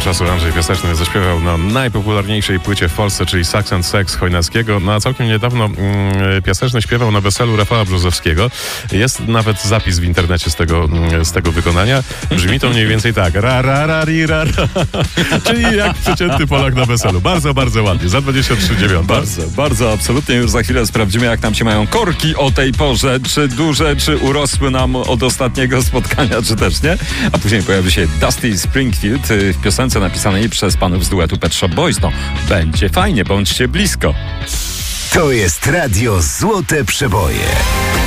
czasu Andrzej Piaseczny zaśpiewał na najpopularniejszej płycie w Polsce, czyli Sax and Sex Chojnackiego. No a całkiem niedawno Piaseczny śpiewał na weselu Rafała Brzozowskiego. Jest nawet zapis w internecie z tego wykonania. Brzmi to mniej więcej tak. Ra, ra, ra, ri, ra, ra. Czyli jak przeciętny Polak na weselu. Bardzo, bardzo ładnie. Za 23,9. Bardzo, bardzo, absolutnie. Już za chwilę sprawdzimy, jak tam się mają korki o tej porze. Czy duże, czy urosły nam od ostatniego spotkania, czy też nie. A później pojawi się Dusty Springfield w piosence napisanej przez panów z duetu Pet Shop Boys. To będzie fajnie, bądźcie blisko. To jest Radio Złote Przeboje.